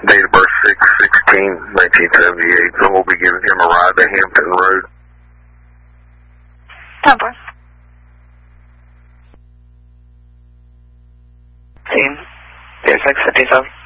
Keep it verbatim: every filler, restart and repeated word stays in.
Date of birth six sixteen nineteen seventy-eight. So we'll be giving him a ride to Hampton Road. Number. Team. zero six fifty-seven.